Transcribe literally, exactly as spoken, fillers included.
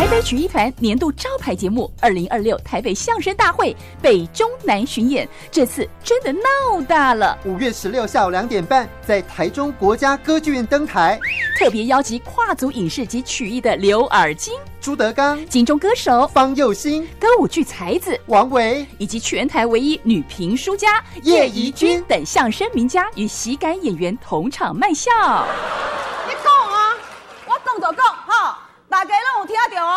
台北曲艺团年度招牌节目二零二六台北相声大会北中南巡演，这次真的闹大了。 五月十六下午两点半，在台中国家歌剧院登台， 特别邀集跨族影视及曲艺的刘尔金、 朱德刚、 金钟歌手方佑兴、 歌舞剧才子王维， 以及全台唯一女评书家叶怡君等相声名家与喜感演员同场卖笑。